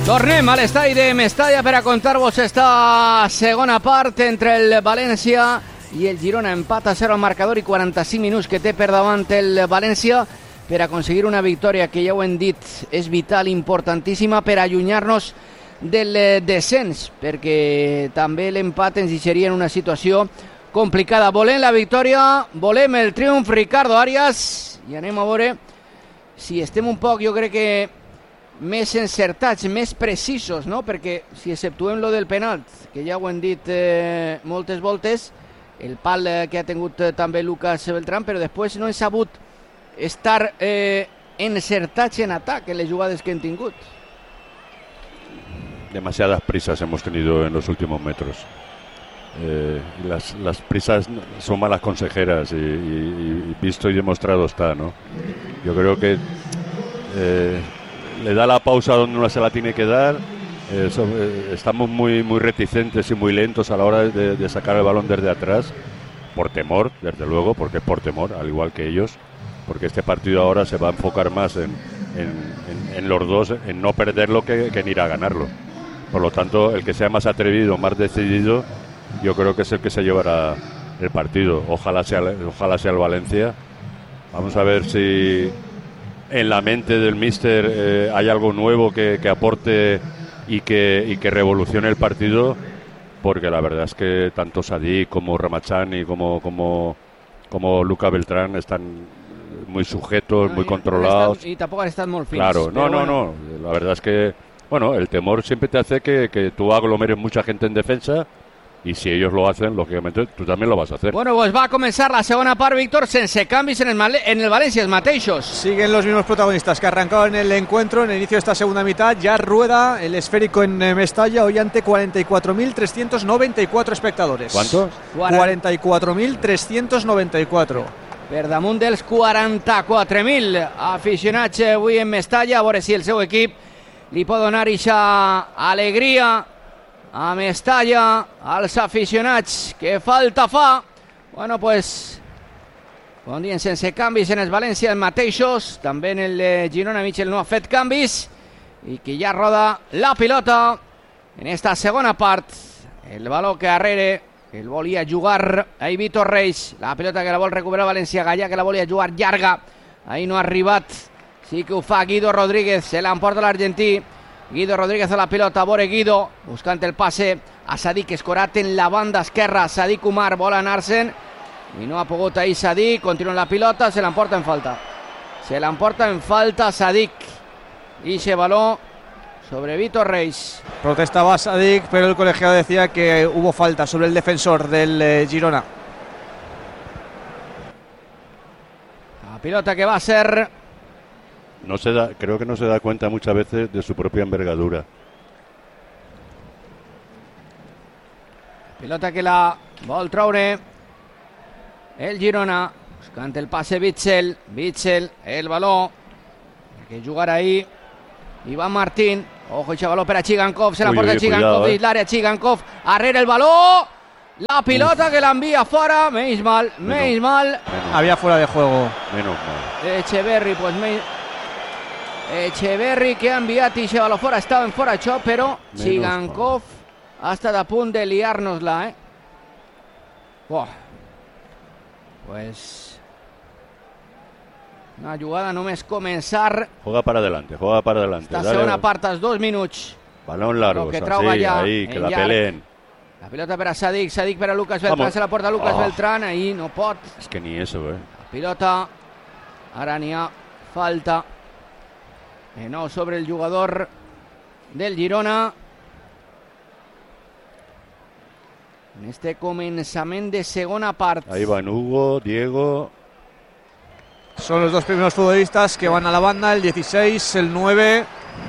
Tornem a l'estadi de Mestalla per a contar-vos esta segona part entre el València i el Girona. Empat a 0 al marcador i 45 minuts que té per davant el València per aconseguir una victòria que, ja ho hem dit, és vital, importantíssima per allunyar-nos del descens, perquè també l'empat ens deixaria en una situació complicada. Volem la victòria, volem el triomf, Ricardo Arias, i anem a veure si estem un poc, jo crec que més encertats, més precisos, no? Perquè si exceptuem lo del penalt, que ja ho hem dit moltes voltes, el pal que ha tingut també Lucas Beltrán, però després no hem sabut estar encertats en atac en les jugades que hem tingut. Demasiadas prisas hemos tenido en los últimos metros. Las prisas son malas consejeras y visto y demostrado está, ¿no? Yo creo que le da la pausa donde uno se la tiene que dar. Estamos muy reticentes y muy lentos a la hora de sacar el balón desde atrás, por temor, desde luego, porque es por temor, al igual que ellos, porque este partido ahora se va a enfocar más en los dos, en no perderlo que en ir a ganarlo. Por lo tanto, el que sea más atrevido, más decidido, yo creo que es el que se llevará el partido. Ojalá sea el Valencia. Vamos a ver si en la mente del míster hay algo nuevo que aporte y que revolucione el partido, porque la verdad es que tanto Sadik como Ramachani como Lucas Beltrán están muy sujetos, muy controlados. Y tampoco están muy finos. Claro, no. La verdad es que, bueno, el temor siempre te hace que tú aglomeres mucha gente en defensa. Y si ellos lo hacen, lógicamente, tú también lo vas a hacer. Bueno, pues va a comenzar la segunda part, Víctor, sense canvis en el Valencia, els mateixos. Siguen los mismos protagonistas que arrancaban el encuentro en el inicio de esta segunda mitad. Ya rueda el esférico en Mestalla, hoy ante 44.394 espectadores. ¿Cuántos? 44.394. Per damunt dels 44.000 aficionats avui en Mestalla, a veure si el seu equip li pot donar aquesta alegria a Mestalla, als aficionats, que falta fa. Bueno, pues, com dient, sense canvis en els València, els mateixos, també en el Girona. Mitchell no ha fet canvis, i que ja roda la pilota en esta segona part. El baló que darrere el volia jugar ahí Vítor Reis, la pilota que la vol recuperar València, Gallà que la volia jugar llarga, ahí no ha arribat, sí que ho fa Guido Rodríguez, se l'emporta l'argentí. Guido Rodríguez a la pilota, vore Guido, buscant el passe a Sadik Escorat en la banda esquerra. Sadik Umar vol anar-se'n i no ha pogut ahir Sadik, continua la pilota, se l'emporta en falta. Se l'emporta en falta Sadik. Y ese balón sobre Vítor Reis. Protestaba Sadik, pero el colegiado decía que hubo falta sobre el defensor del Girona. La pilota que va a ser... Creo que no se da cuenta muchas veces de su propia envergadura. Pilota que la vol treure el Girona, buscant el passe Bitzel, el baló que jugarà ahí Iván Martín. Ojo, ese baló per a Chigankov, se la porta Chigankov dins l'àrea, Chigankov arrere el baló, la pilota que l'envia fora, menys mal. Había fuera de juego. Menos mal. Echeverri, pues Echeverri que ha enviat i baló fora, estava en fora això, però Chigankov ha estat a punt de liar-nos-la, Pues una jugada només començar. Juega para adelante. Esta segona part, als 2 minuts. Balón largo, que ahí, que la peleen. La pilota per a Sadik per a Lucas Beltrán, se la porta Lucas Beltrán, ahí no pot. Es que ni eso, La pilota, ara n'hi ha falta. No sobre el jugador del Girona. En este començament de segona part. Ahí van Hugo, Diego. Son los dos primeros futbolistas que van a la banda, el 16, el 9,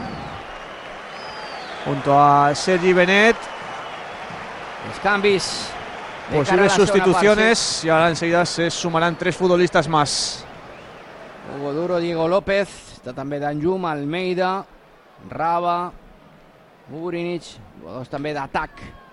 junto a Sergi Benet. Los canvis. Posibles sustituciones y ahora enseguida se sumarán 3 futbolistas más. Hugo Duro, Diego López. Està també Danjum, Almeida, Raba, Ugrinic, jugadors també d'atac.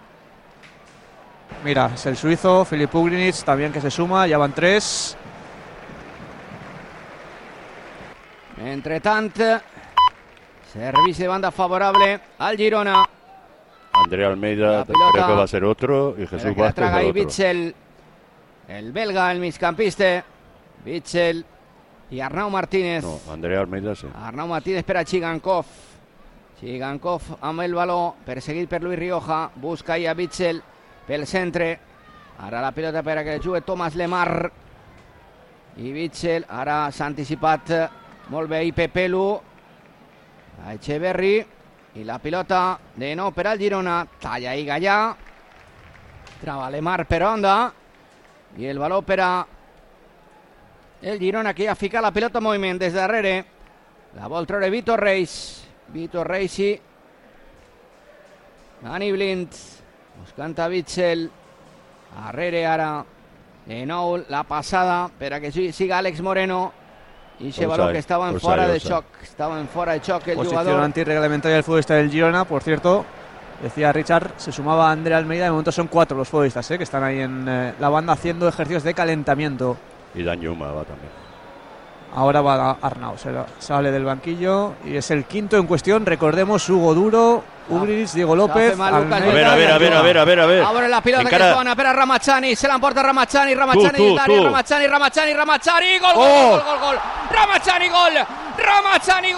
Mira, es el suizo, Filip Ugrinic, también que se suma, ya van 3. Entre tant, Servicio de banda favorable al Girona. Andrea Almeida creo que va a ser otro y Jesús Vázquez traga ahí el otro. Bitzel, el belga, el migcampista. Bitzel y Arnau Martínez. No, Andrea Almeida sí. Arnau Martínez per a Chigankov. Chigankov amb el baló, perseguit per Luis Rioja. Busca ahí a Bitzel pel centre. Ara la pilota per a que jugui Thomas Lemar. I Bitzel, ara s'ha anticipat molt bé ahí Pepelu. A Echeverri. I la pilota de nou per al Girona. Talla ahí Gallà. Traba Lemar per onda. I el baló per a el Girona, que ja fica la pilota en moviment des darrere. La vol treure Vitor Reis. Vitor Reis i Dani Blind buscant a Bitzel. Darrere ara de nou la passada per a que siga Àlex Moreno. Y ese balón que estaba en fuera de shock. Estaba en fuera de shock el Posición jugador. antirreglamentaria del futbolista del Girona, por cierto. Decía Richard, se sumaba Andrea Almeida. De momento son 4 los futbolistas que están ahí en la banda haciendo ejercicios de calentamiento. Y Dan Yuma va también. Ahora va Arnau, sale del banquillo y es el quinto en cuestión. Recordemos, Hugo Duro, Ugrich, Diego López. A ver. Ahora la pilota que es bona per a Ramachani. Se l'emporta Ramachani. Ramachani Tu. Ramachani. Gol. Ramachani, gol. Ramachani,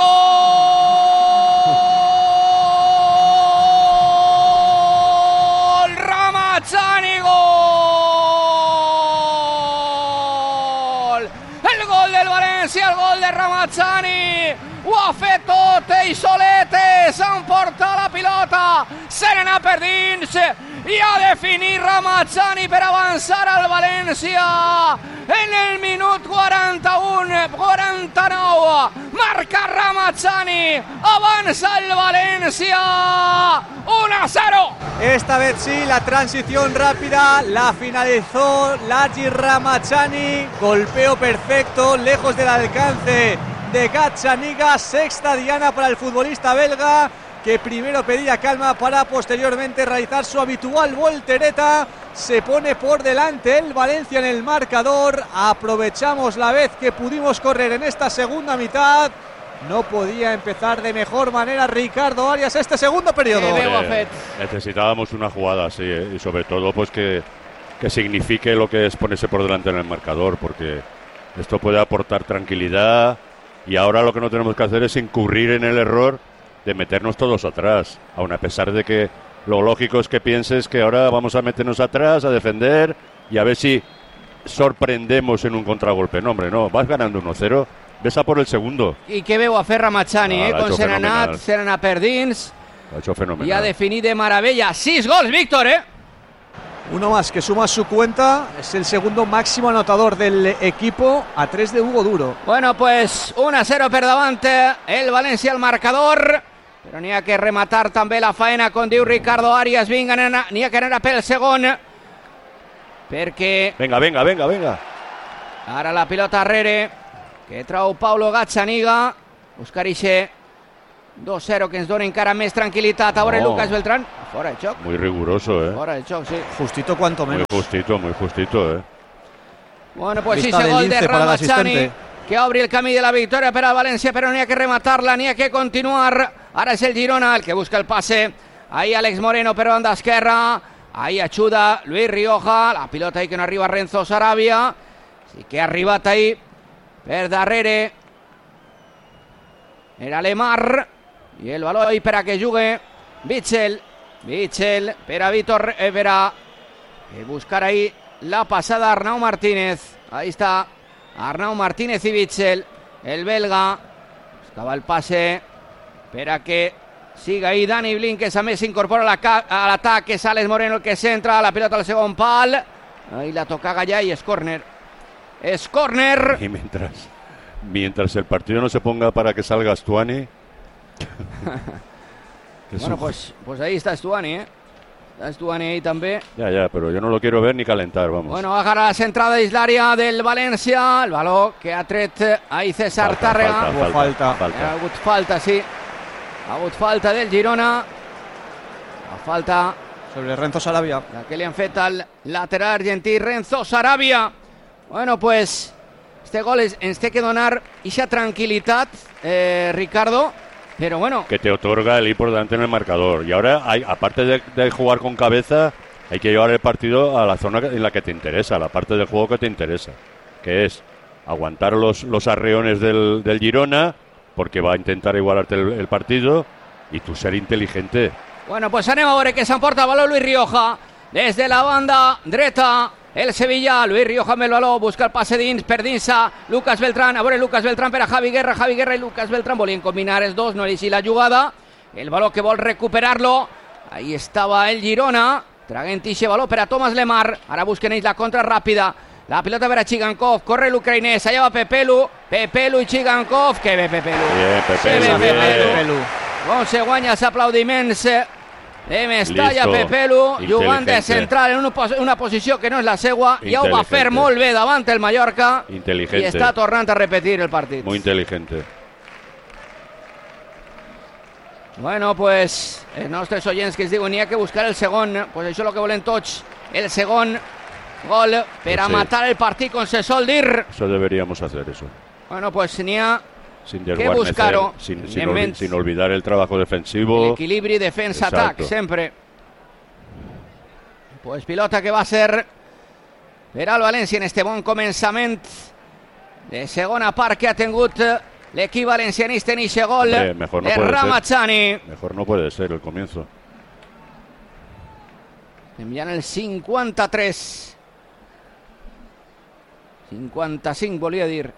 gol. Ramachani, gol. El gol del València, el gol de Ramachani. Ho ha fet tot ell solet, s'emporta la pilota, se n'anà per dins i ha definit Ramachani per avançar al València en el minut 49, marca Ramachani, avanza el València 1-0. Esta vez sí, la transición rápida la finalizó Laji Ramachani, golpeo perfecto, lejos del alcance de Gazzaniga. Sexta diana para el futbolista belga, que primero pedía calma para posteriormente realizar su habitual voltereta. Se pone por delante el Valencia en el marcador. Aprovechamos la vez que pudimos correr en esta segunda mitad. No podía empezar de mejor manera Ricardo Arias este segundo periodo. Necesitábamos una jugada así, y sobre todo pues que signifique lo que es ponerse por delante en el marcador, porque esto puede aportar tranquilidad. Y ahora lo que no tenemos que hacer es incurrir en el error de meternos todos atrás, aun a pesar de que lo lógico es que pienses que ahora vamos a meternos atrás, a defender y a ver si sorprendemos en un contragolpe. No, hombre, no, vas ganando 1-0, ves a por el segundo. I què veu a fer Ramachani, con Serenat per dins. Lo ha hecho fenomenal. I ha definit de meravella. 6 gols, Víctor, Uno más que suma su cuenta, es el segundo máximo anotador del equipo, a 3 de Hugo Duro. Bueno, pues 1-0 per davant el València al marcador, però n'hi ha que rematar també la faena, com diu Ricardo Arias. Vinga, n'hi ha que anar pel segon, perquè... Venga. Ara la pilota darrere, que trau Paulo Gazzaniga, buscar ixe 2-0 que ens dona encara més tranquil·litat. Ahora Lucas Beltrán, fora de xoc. Muy riguroso, Fora de xoc, sí. Justito cuanto menos. Muy justito, Bueno, pues ese gol de Ramachani, que obre el camí de la victòria per al València, però n'hi ha que rematar-la, n'hi ha que continuar. Ara és el Girona el que busca el passe. Ahí Àlex Moreno per banda esquerra. Ahí ajuda Luis Rioja. La pilota ahí que no arriba Renzo Sarabia. Sí que ha arribat ahí per darrere. Era Lemar. I el baló ahí per a que jugui Bitzel per a Vitor, per a buscar ahí la pasada Arnau Martínez. Ahí está Arnau Martínez y Bitzel, el belga. Buscaba el pase per a que siga ahí Dani Blind, que també s'incorpora a l'atac, que és Àlex Moreno el que centra la pilota al segon pal. Ahí la toca Gallà y es córner. Es córner. Y mientras el partido no se ponga para que salga Stuani. Bueno, pues ahí está Stuani, Está Stuani ahí també. Ya, pero yo no lo quiero ver ni calentar, vamos. Bueno, agarra la centrada dins l'àrea del València. El baló que ha tret ahí César Tàrrega. Falta. Ha hagut falta, sí. Ha hagut falta del Girona. La falta sobre Renzo Sarabia. La que li han fet al lateral argentí Renzo Sarabia. Bueno, pues este gol ens té que donar ixa tranquil·litat, Ricardo, Pero bueno, que te otorga el ir por delante en el marcador. Y ahora, aparte de jugar con cabeza, hay que llevar el partido a la zona en la que te interesa, la parte del juego que te interesa, que es aguantar los arreones del Girona, porque va a intentar igualarte el partido, y tú ser inteligente. bueno, pues anem a veure que s'emporta el valor Luis Rioja des de la banda dreta. El Sevilla, Luis Rioja amb el valor, busca el passe dins, per dins Lucas Beltrán, a veure Lucas Beltrán per a Javi Guerra i Lucas Beltrán volien combinar els dos, no li la jugada, el valor que vol recuperar-lo, ahí estava el Girona, traguent ixe valor per a Thomas Lemar, ara busquen ells la contra ràpida, la pilota per a Chigankov, corre l'ucraïnès, allà va Pepelu i Chigankov, que bé Pepelu, bien, Pepelu. Com se guanya els aplaudiments de Mestalla. Pepelu jugant de central en una posició que no és la seua, ja ho va fer molt bé davant el Mallorca i està tornant a repetir el partit. Muy inteligente. Bueno, pues els nostres oients que ens diuen n'hi ha que buscar el segon, pues això és el que volen tots, el segon gol per a matar el partit, com se sol dir. Eso deberíamos hacer, eso. Bueno, pues n'hi ha sin que buscar-ho, sin olvidar el trabajo defensivo, el equilibri defensa-atac sempre. Pues pilota que va ser per al València en este bon començament de segona part que ha tingut l'equip valencianista en eixe gol de Ramazani. Mejor no puede ser el comienzo. Enviant el 53 55 volia dir.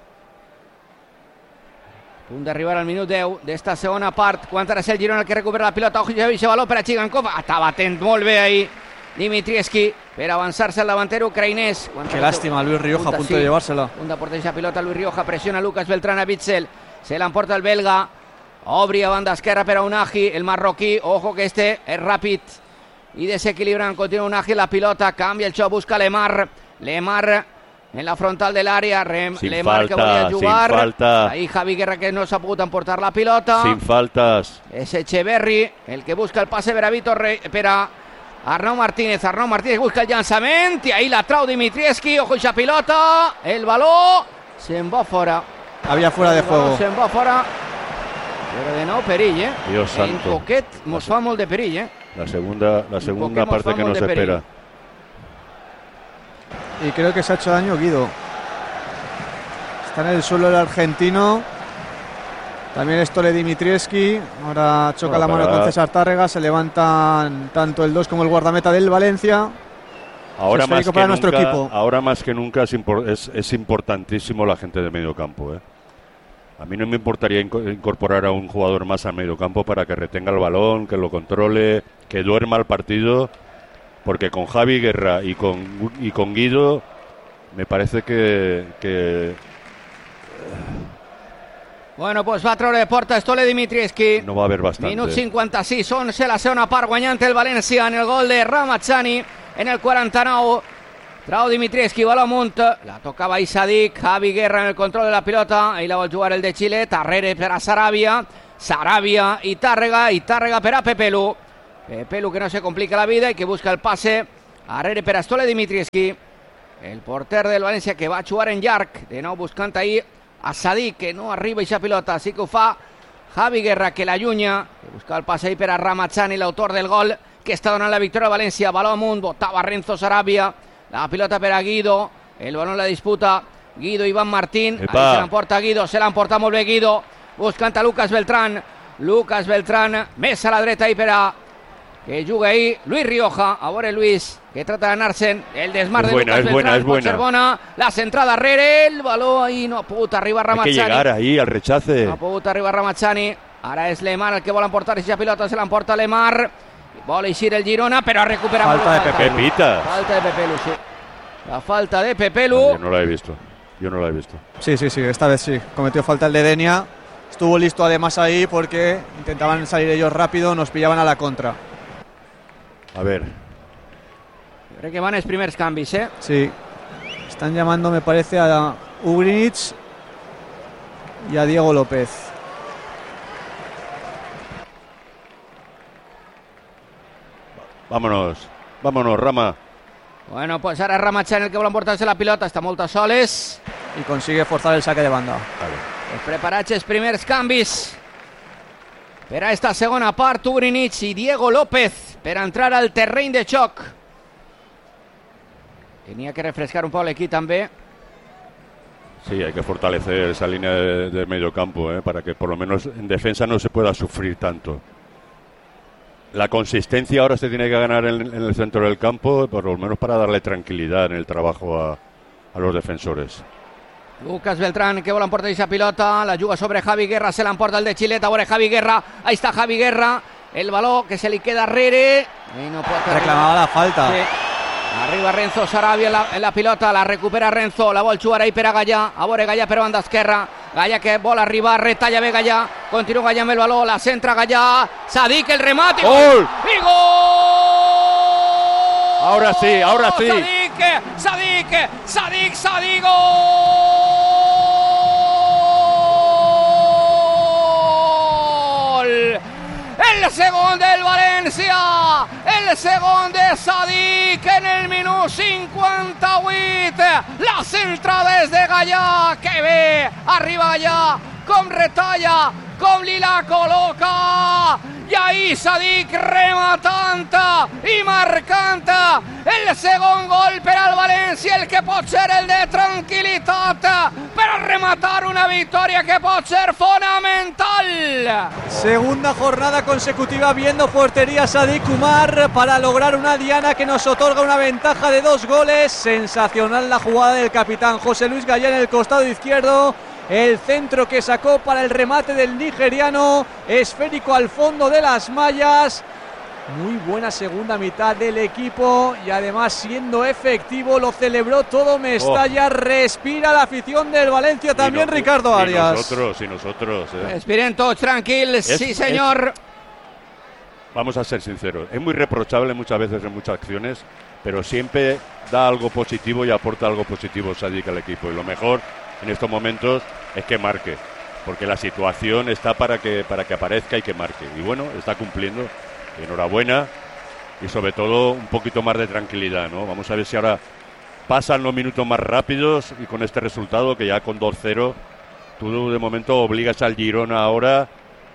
A punt d'arribar al minut 10 d'esta segona part, quan ara és el Girona el que recupera la pilota. Ojo, ja veig valor per a Chigankov, estava atent molt bé ahí Dimitrievski per avançar-se al davantero ucraïnès. Qué lástima, Luis Rioja a punto de llevársela. Punt de portar esa pilota, Luis Rioja pressiona Lucas Beltrán a Witsel, se l'emporta el belga, obri a banda esquerra per a Unagi, el marroquí, ojo que este és ràpid i desequilibrant, continua Unagi la pilota, canvia el xoc, busca Lemar en la frontal del área, Lemar que volia jugar, sin falta. Ahí Javi Guerra que no s'ha pogut emportar la pilota, sin faltas, és Echeverri el que busca el passe per a Vitor per a Arnau Martínez busca el llançament i ahí la trau Dimitrievski, ojo esa pilota, el baló se'n va fora, había fuera de juego, se'n va fora, però de nou perill, Dios santo, en poquet mos fa molt de perill, la segunda parte que nos espera. Y creo que se ha hecho daño Guido. Está en el suelo el argentino. También Stole Dimitrievski. Ahora choca la mano con César Tárrega. Se levantan tanto el 2 como el guardameta del Valencia. Ahora más que nunca es importantísimo la gente de medio campo. A mí no me importaría incorporar a un jugador más al medio campo para que retenga el balón, que lo controle, que duerma el partido. Porque con Javi Guerra y con Guido me parece que bueno, pues va a treure de porta Stole Dimitrievski. No va a haver bastante. Minut 56, 11 la segona part, guanyant el València en el gol de Ramazani en el 49. Trau Dimitrievski, baló amunt, la tocava Sadik, Javi Guerra en el control de la pilota, ahí la vol jugar el de Xile, Tarrere per a Sarabia i Tàrrega per a Pepelu. Pepelu que no se complica la vida y que busca el pase arrere per a Stole Dimitrievski, el porter del València que va a jugar en llarg, de nou buscant ahí a Sadik, que no arriba aquesta pilota, sí que ho fa Javi Guerra, que l'allunya, que busca el pase ahí per a Ramazani, l'autor del gol que està donant la victòria a València, baló amunt, botava Renzo Sarabia, la pilota per a Guido, el balón la disputa Guido Iván Martín, ahí se l'emporta Guido, se l'emporta molt bé Guido, buscant a Lucas Beltrán, més a la dreta ahí per a que juga ahí Luis Rioja, a veure Luis que trata de anar-se'n, el desmar de Lucas Beltrán, pot ser bona, la centrada darrere, el baló ahí no ha pogut arribar Ramazani, hay que llegar ahí al rechace, no ha pogut arribar Ramazani, ara és Lemar el que vol emportar aquesta pilota, se l'emporta Lemar, vol eixir el Girona però ha recuperat falta de Pepelu, sí, la falta de Pepelu. Yo no la he visto. Sí, esta vez sí, cometió falta el de Denia, estuvo listo además ahí porque intentaban salir ellos rápido, nos pillaban a la contra. A ver. Creo que van els primers canvis, Sí. Están llamando, me parece, a Ugrinic y a Diego López. Vámonos, Rama. Bueno, pues ara Ramazani el que vol emportar-se la pilota, està molt a soles. Y consigue forzar el saque de banda. Vale. Preparats els primers canvis per a esta segona part. Ugrinic i Diego López per entrar al terreny de xoc. Tenia que refrescar un poc l'equip també. Sí, hay que fortalecer esa línea de medio campo, para que por lo menos en defensa no se pueda sufrir tanto. La consistencia ahora se tiene que ganar en el centro del campo, por lo menos para darle tranquilidad en el trabajo a los defensores. Lucas Beltrán que vol emportar aquesta pilota, la juga sobre Javi Guerra, se l'emporta el de Xileta, veure Javi Guerra, ahí està Javi Guerra, el baló que se li queda darrere i no pot reclamava la falta. Sí. Arriba Renzo Sarabia en la pilota, la recupera Renzo, la vol jugar ahí per a Gallà, a veure Gallà per banda esquerra, Gallà que vol arribar, retalla bé Gallà, continua Gallà amb el baló, la centra Gallà, Sadik el remate i gol! I gol! Ahora sí, ahora sí. Sadik, gol! El segon del València, el segon de Sadik en el minut 58, la centrada és de Gallà, que bé, arriba Gallà, com retalla, com li la col·loca, i ahí Sadik rematant i marcant el segon gol per al València, el que pot ser el de tranquil·litat per a rematar una victòria que pot ser fonamental. Segunda jornada consecutiva viendo portería Sadik Umar para lograr una diana que nos otorga una ventaja de 2 goles. Sensacional la jugada del capitán José Luis Gallá en el costado izquierdo. El centro que sacó para el remate del nigeriano, esférico al fondo de las mallas. Muy buena segunda mitad del equipo y además siendo efectivo, lo celebró todo Mestalla. Respira la afición del Valencia también, Ricardo Arias. Y nosotros. Respiren todos tranquilos, sí señor. Vamos a ser sinceros, es muy reprochable muchas veces en muchas acciones, pero siempre da algo positivo y aporta algo positivo Sadik al equipo. Y lo mejor en estos momentos es que marque, porque la situación está para que aparezca y que marque. Y bueno, está cumpliendo. Enhorabuena y sobre todo un poquito más de tranquilidad, ¿no? Vamos a ver si ahora pasan los minutos más rápidos y con este resultado, que ya con 2-0 tú de momento obligas al Girona ahora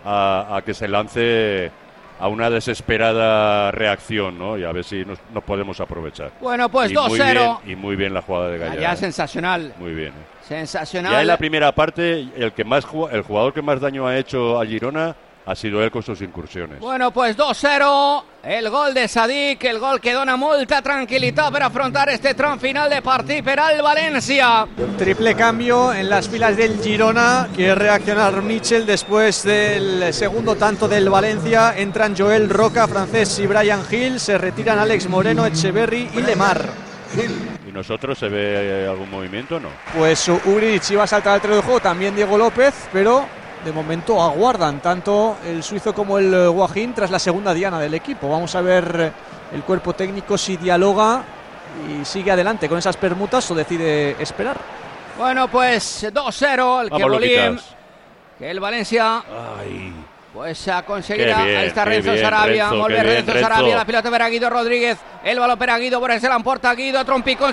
a que se lance a una desesperada reacción, ¿no? Y a ver si nos podemos apropechar. Bueno, pues 2-0. Y muy bien la jugada de Gallá. Ya sensacional. Muy bien. Sensacional. Ya en la primera parte, el jugador que más daño ha hecho a Girona ha sido él con sus incursiones. Bueno, pues 2-0, el gol de Sadik, el gol que dona molta tranquil·litat per afrontar este tram final de partit per al València. Triple cambio en las filas del Girona, quiere reaccionar Mitchell después del segundo tanto del Valencia. Entran Joel Roca, Francés y Brian Hill, se retiran Alex Moreno, Echeverry y Lemar. ¿Y nosotros se ve algún movimiento no? Pues Ugrinic iba a saltar al terreno de juego, también Diego López, pero de momento aguardan tanto el suizo como el Guajín tras la segunda diana del equipo. Vamos a ver el cuerpo técnico si dialoga y sigue adelante con esas permutas o decide esperar. Bueno, pues 2-0, el que volíem que el València pues aconseguirà. Ahí está Renzo Sarabia, molt bé Renzo Sarabia, la pilota per a Guido Rodríguez, el baló per a Guido, se l'emporta Guido, trompicó